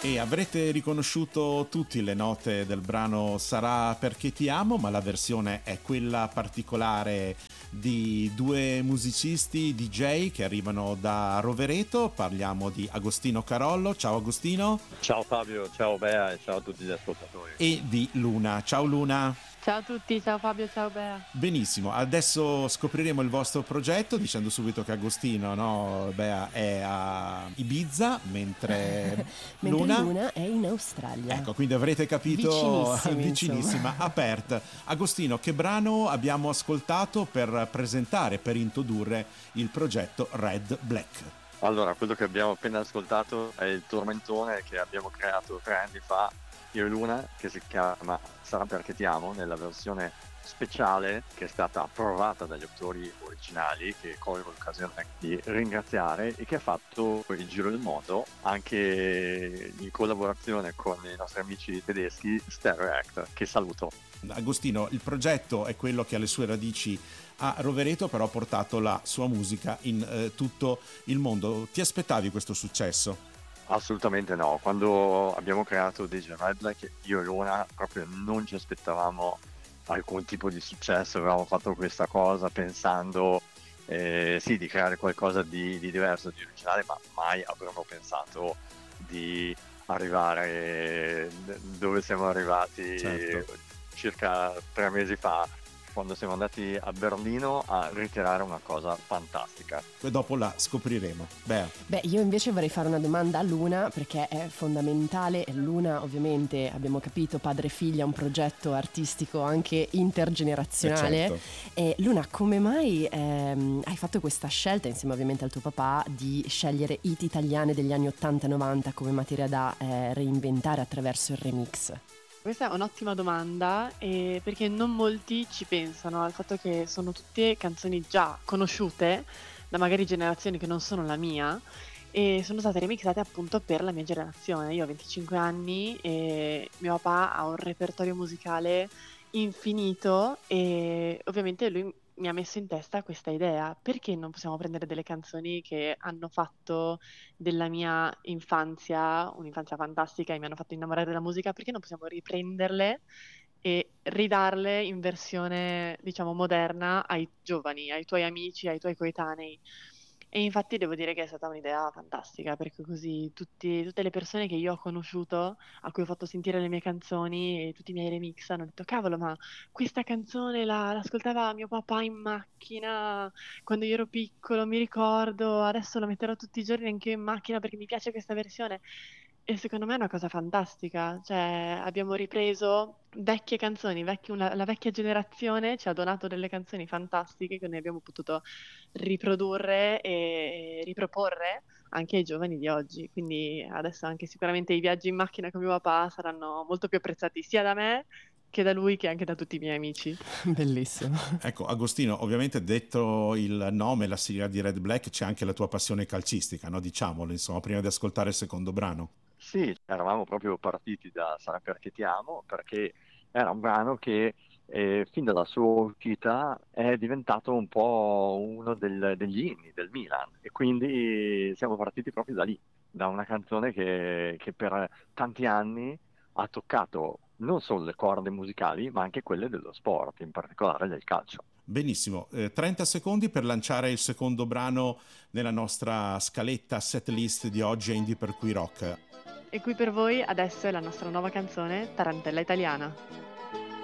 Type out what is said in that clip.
E avrete riconosciuto tutti le note del brano Sarà perché ti amo, ma la versione è quella particolare di due musicisti DJ che arrivano da Rovereto. Parliamo di Agostino Carollo, ciao Agostino, Ciao Fabio, ciao Bea e ciao a tutti gli ascoltatori. e di Luna, ciao Luna. Ciao a tutti, ciao Fabio, ciao Bea. Benissimo, adesso scopriremo il vostro progetto dicendo subito che Agostino, no, Bea, è a Ibiza, mentre Luna è in Australia. Ecco, quindi avrete capito, vicinissima a Perth. Agostino, che brano abbiamo ascoltato per presentare, per introdurre il progetto Red Black? Allora, quello che abbiamo appena ascoltato è il tormentone che abbiamo creato 3 anni fa, io e Luna, che si chiama Sarà perché ti amo, nella versione speciale che è stata approvata dagli autori originali, che colgo l'occasione di ringraziare, e che ha fatto il giro del mondo anche in collaborazione con i nostri amici tedeschi Stereo Act, che saluto. Agostino, il progetto è quello che ha le sue radici a Rovereto, però ha portato la sua musica in tutto il mondo. Ti aspettavi questo successo? Assolutamente no, quando abbiamo creato DJ Red Black io e Luna proprio non ci aspettavamo alcun tipo di successo, avevamo fatto questa cosa pensando sì, di creare qualcosa di diverso, di originale, ma mai avremmo pensato di arrivare dove siamo arrivati. Certo. Circa 3 mesi fa, quando siamo andati a Berlino a ritirare una cosa fantastica. E dopo la scopriremo. Beh, io invece vorrei fare una domanda a Luna, perché è fondamentale. Luna, ovviamente, abbiamo capito, padre e figlia, un progetto artistico anche intergenerazionale. Certo. E Luna, come mai hai fatto questa scelta, insieme ovviamente al tuo papà, di scegliere hit italiane degli anni 80-90 come materia da reinventare attraverso il remix? Questa è un'ottima domanda perché non molti ci pensano al fatto che sono tutte canzoni già conosciute da magari generazioni che non sono la mia e sono state remixate appunto per la mia generazione. Io ho 25 anni e mio papà ha un repertorio musicale infinito e ovviamente lui mi ha messo in testa questa idea: perché non possiamo prendere delle canzoni che hanno fatto della mia infanzia un'infanzia fantastica e mi hanno fatto innamorare della musica, perché non possiamo riprenderle e ridarle in versione, diciamo, moderna ai giovani, ai tuoi amici, ai tuoi coetanei. E infatti devo dire che è stata un'idea fantastica, perché così tutte le persone che io ho conosciuto, a cui ho fatto sentire le mie canzoni e tutti i miei remix, hanno detto: cavolo, ma questa canzone l'ascoltava mio papà in macchina quando io ero piccolo, mi ricordo, adesso la metterò tutti i giorni anche io in macchina perché mi piace questa versione. E secondo me è una cosa fantastica, cioè abbiamo ripreso vecchie canzoni, la vecchia generazione ci ha donato delle canzoni fantastiche che noi abbiamo potuto riprodurre e riproporre anche ai giovani di oggi. Quindi adesso anche sicuramente i viaggi in macchina con mio papà saranno molto più apprezzati sia da me che da lui che anche da tutti i miei amici. Bellissimo. ecco Agostino, ovviamente detto il nome, la sigla di Red Black, c'è anche la tua passione calcistica, no? Diciamolo, insomma, prima di ascoltare il secondo brano. Sì, eravamo proprio partiti da Sarà perché ti amo, perché era un brano che fin dalla sua uscita è diventato un po' uno degli inni del Milan, e quindi siamo partiti proprio da lì, da una canzone che per tanti anni ha toccato non solo le corde musicali, ma anche quelle dello sport, in particolare del calcio. Benissimo, 30 secondi per lanciare il secondo brano nella nostra scaletta set list di oggi a Indie per cui rock. E qui per voi adesso è la nostra nuova canzone Tarantella Italiana.